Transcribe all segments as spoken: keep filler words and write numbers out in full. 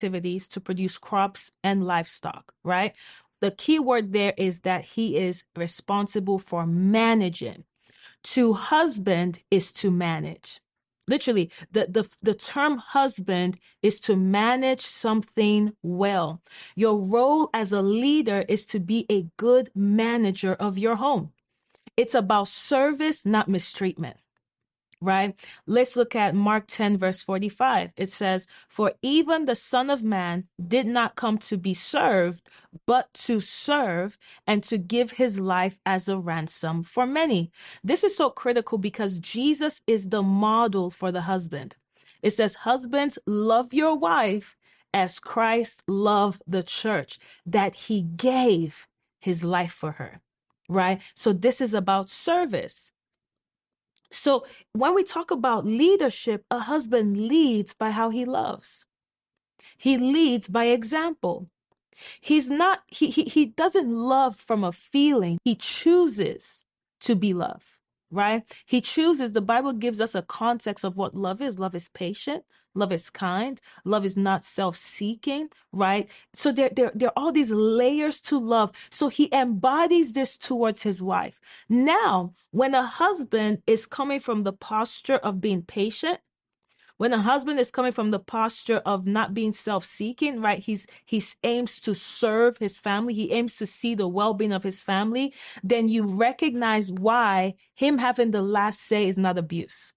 activities to produce crops and livestock, right? The key word there is that he is responsible for managing. To husband is to manage. Literally, the, the, the term husband is to manage something well. Your role as a leader is to be a good manager of your home. It's about service, not mistreatment. Right? Let's look at Mark ten, verse forty-five. It says, "For even the Son of Man did not come to be served, but to serve and to give his life as a ransom for many." This is so critical because Jesus is the model for the husband. It says, "Husbands, love your wife as Christ loved the church, that he gave his life for her." Right? So this is about service. So when we talk about leadership, a husband leads by how he loves. He leads by example. He's not, he, he, he doesn't love from a feeling. He chooses to be loved, right? He chooses, the Bible gives us a context of what love is. Love is patient. Love is kind. Love is not self-seeking, right? So there, there, there are all these layers to love. So he embodies this towards his wife. Now, when a husband is coming from the posture of being patient, when a husband is coming from the posture of not being self-seeking, right? He's, he aims to serve his family. He aims to see the well-being of his family. Then you recognize why him having the last say is not abuse.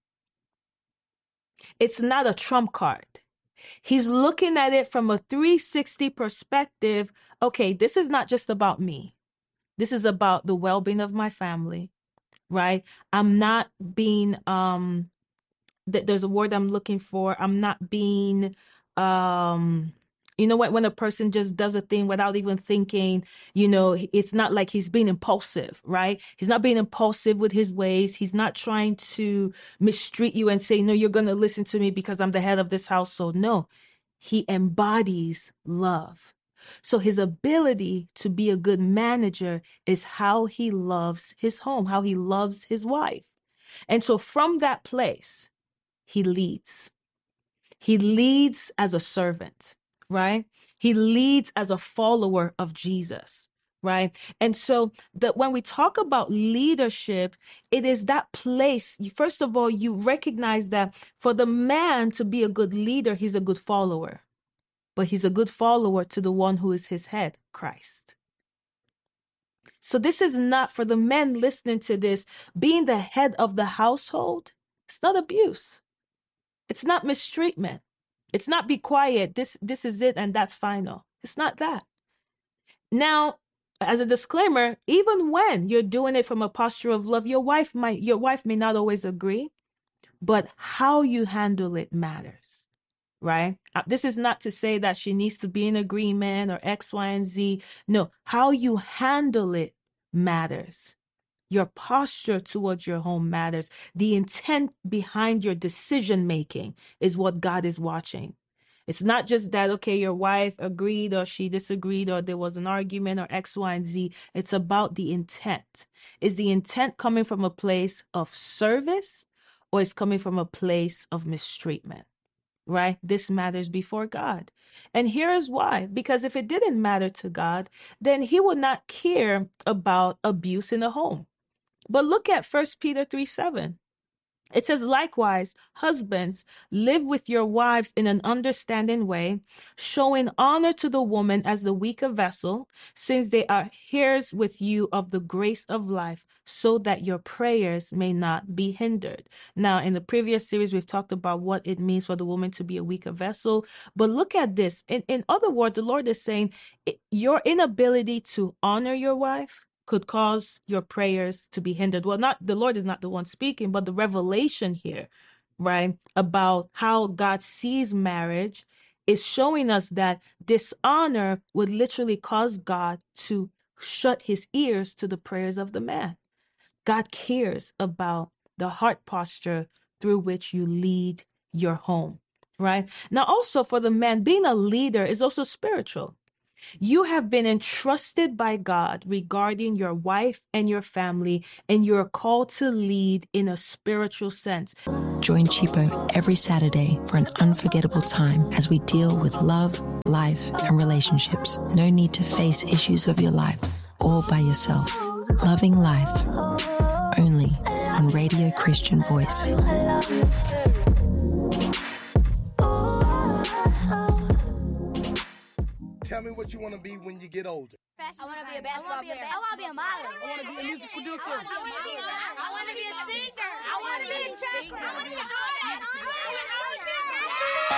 It's not a trump card. He's looking at it from a three sixty perspective. Okay, this is not just about me. This is about the well-being of my family, right? I'm not being, um, th- there's a word I'm looking for. I'm not being, um, you know what, when a person just does a thing without even thinking, you know, it's not like he's being impulsive, right? He's not being impulsive with his ways. He's not trying to mistreat you and say, no, you're going to listen to me because I'm the head of this household. No, he embodies love. So his ability to be a good manager is how he loves his home, how he loves his wife. And so from that place, he leads. He leads as a servant, right? He leads as a follower of Jesus, right? And so that when we talk about leadership, it is that place. First of all, you recognize that for the man to be a good leader, he's a good follower, but he's a good follower to the one who is his head, Christ. So this is not for the men listening to this, being the head of the household. It's not abuse. It's not mistreatment. It's not be quiet. This, this is it. And that's final. It's not that. Now, as a disclaimer, even when you're doing it from a posture of love, your wife might, your wife may not always agree, but how you handle it matters, right? This is not to say that she needs to be in agreement or X, Y, and Z. No, how you handle it matters. Your posture towards your home matters. The intent behind your decision making is what God is watching. It's not just that, okay, your wife agreed or she disagreed or there was an argument or X, Y, and Z. It's about the intent. Is the intent coming from a place of service or is coming from a place of mistreatment? Right? This matters before God. And here is why. Because if it didn't matter to God, then he would not care about abuse in the home. But look at First Peter three seven. It says, likewise, husbands, live with your wives in an understanding way, showing honor to the woman as the weaker vessel, since they are heirs with you of the grace of life, so that your prayers may not be hindered. Now, in the previous series, we've talked about what it means for the woman to be a weaker vessel. But look at this. In, in other words, the Lord is saying your inability to honor your wife could cause your prayers to be hindered. Well, not the Lord is not the one speaking, but the revelation here, right, about how God sees marriage is showing us that dishonor would literally cause God to shut his ears to the prayers of the man. God cares about the heart posture through which you lead your home, right? Now, also for the man, being a leader is also spiritual. You have been entrusted by God regarding your wife and your family, and you're called to lead in a spiritual sense. Join Chipo every Saturday for an unforgettable time as we deal with love, life, and relationships. No need to face issues of your life all by yourself. Loving Life, only on Radio Christian Voice. Tell me what you want to be when you get older. I want to be a basketball player. I want to be a model. I want to be a music producer. I want to be a singer. I want to be a singer. I want to be a